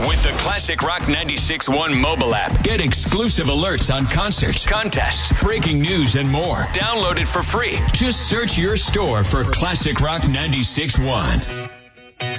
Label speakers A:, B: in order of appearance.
A: with the Classic Rock 96.1 mobile app. Get exclusive alerts on concerts, contests, breaking news, and more. Download it for free. Just search your store for Classic Rock 96.1.